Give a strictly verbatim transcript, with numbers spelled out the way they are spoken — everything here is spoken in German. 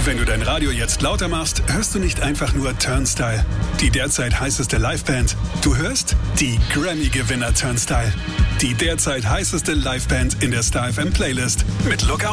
Wenn du dein Radio jetzt lauter machst, hörst du nicht einfach nur Turnstile, die derzeit heißeste Liveband. Du hörst die Grammy-Gewinner Turnstile, die derzeit heißeste Liveband in der Star F M Playlist mit Lookout.